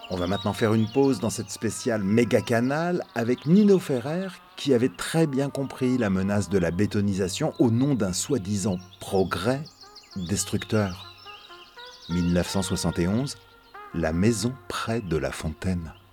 On va maintenant faire une pause dans cette spéciale méga canal avec Nino Ferrer qui avait très bien compris la menace de la bétonisation au nom d'un soi-disant progrès destructeur. 1971, la maison près de La Fontaine.